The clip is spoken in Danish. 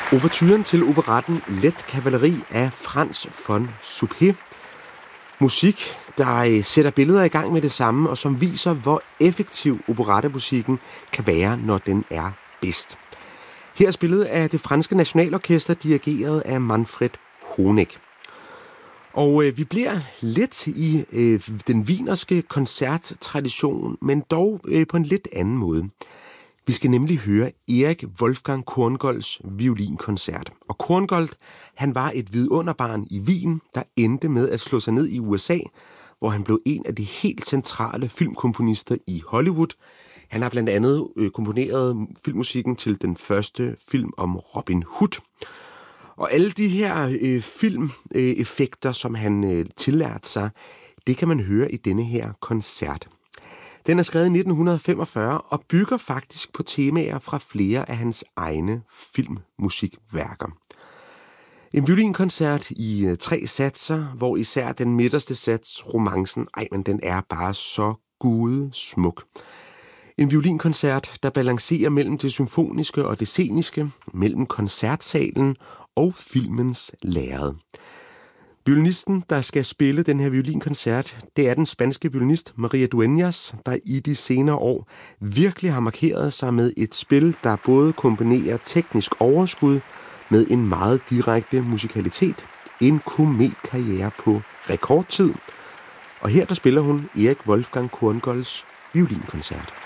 Ouverturen til operetten Let Kavaleri af Franz von Suppé. Musik, der sætter billeder i gang med det samme, og som viser, hvor effektiv operettemusikken kan være, når den er bedst. Her er spillet af det franske nationalorkester, dirigeret af Manfred Honeck. Og vi bliver lidt i den wienerske koncerttradition, men dog på en lidt anden måde. Vi skal nemlig høre Erik Wolfgang Korngolds violinkoncert. Og Korngold, han var et vidunderbarn i Wien, der endte med at slå sig ned i USA, hvor han blev en af de helt centrale filmkomponister i Hollywood. Han har blandt andet komponeret filmmusikken til den første film om Robin Hood. Og alle de her filmeffekter, som han tillærte sig, det kan man høre i denne her koncert. Den er skrevet i 1945 og bygger faktisk på temaer fra flere af hans egne filmmusikværker. En violinkoncert i 3 satser, hvor især den midterste sats, romancen, men den er bare så gudesmuk. En violinkoncert, der balancerer mellem det symfoniske og det sceniske, mellem koncertsalen og filmens lærred. Violinisten, der skal spille den her violinkoncert, det er den spanske violinist Maria Dueñas, der i de senere år virkelig har markeret sig med et spil, der både kombinerer teknisk overskud med en meget direkte musikalitet. En kometkarriere på rekordtid. Og her der spiller hun Erik Wolfgang Korngolds violinkoncert.